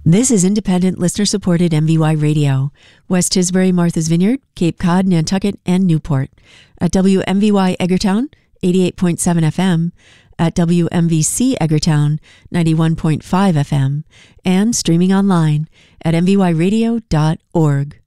This is independent listener-supported MVY Radio. West Tisbury, Martha's Vineyard, Cape Cod, Nantucket, and Newport. At WMVY Edgartown, 88.7 FM. At WMVC Edgartown, 91.5 FM. And streaming online at mvyradio.org.